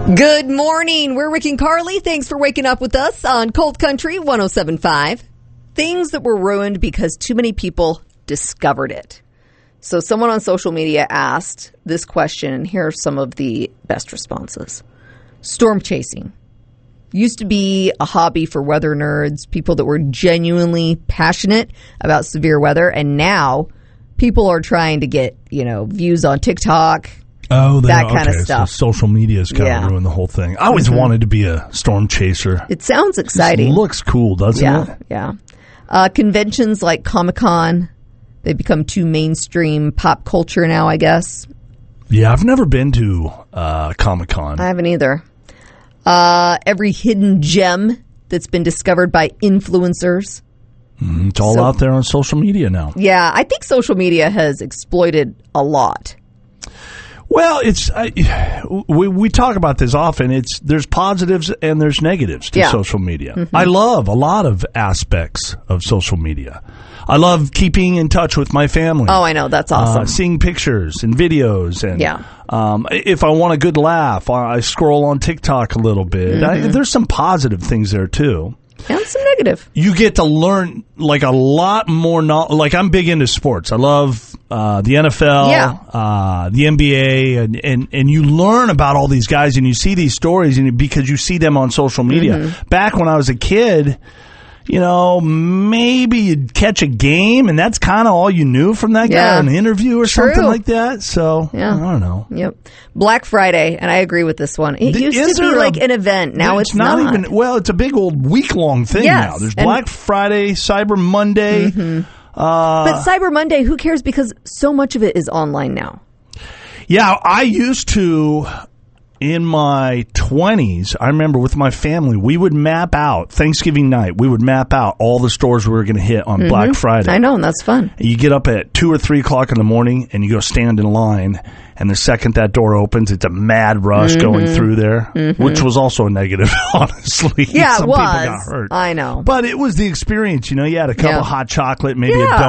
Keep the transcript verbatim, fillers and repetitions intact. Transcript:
Good morning. We're Rick and Carly. Thanks for waking up with us on Cold Country one oh seven point five. Things that were ruined because too many people discovered it. So someone on social media asked this question, and here are some of the best responses. Storm chasing. Used to be a hobby for weather nerds, people that were genuinely passionate about severe weather, and now people are trying to get, you know, views on TikTok. Oh, that okay. kind of stuff. So social media has kind Yeah. of ruined the whole thing. I always Mhm. wanted to be a storm chaser. It sounds exciting. It looks cool, doesn't yeah, it? Yeah. Uh, conventions like Comic-Con, they become too mainstream pop culture now, I guess. Yeah, I've never been to uh, Comic-Con. I haven't either. Uh, every hidden gem that's been discovered by influencers. Mm, it's all So- out there on social media now. Yeah, I think social media has exploited a lot. Well, it's I, we we talk about this often. It's there's positives and there's negatives to Yeah. social media. Mhm. I love a lot of aspects of social media. I love keeping in touch with my family. Oh, I know. That's awesome. Uh, seeing pictures and videos, and Yeah. um, if I want a good laugh, I I scroll on TikTok a little bit. I, Mhm. there's some positive things there too. And some negative. You get to learn like a lot more. No- like I'm big into sports. I love uh, the N F L, Yeah. uh, the N B A, and, and and you learn about all these guys, and you see these stories, and because you see them on social media. Mhm. Back when I was a kid, you know, maybe you'd catch a game, and that's kind of all you knew from that guy, Yeah. an interview or True. something like that. So Yeah. I don't know. Yep. Black Friday, and I agree with this one. It Th- used is to be there a- like an event. Now it's, not, even. Well, it's a big old week long thing Yes, now. There's and- Black Friday, Cyber Monday. Mhm. Uh, But Cyber Monday, who cares? Because so much of it is online now. Yeah, I used to, in my twenties, I remember with my family, we would map out, Thanksgiving night, we would map out all the stores we were going to hit on Black Friday. I know, and that's fun. You get up at two or three o'clock in the morning and you go stand in line, and the second that door opens, it's a mad rush Mhm. going through there, Mhm. which was also a negative, honestly. Yeah, Some it was. people got hurt. I know. But it was the experience, you know, you had a cup Yeah. of hot chocolate, maybe Yeah. a